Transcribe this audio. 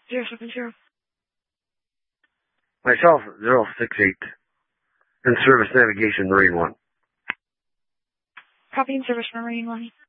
070. Myself, 068. In service navigation, Marine 1. Copy in service for Marine 1.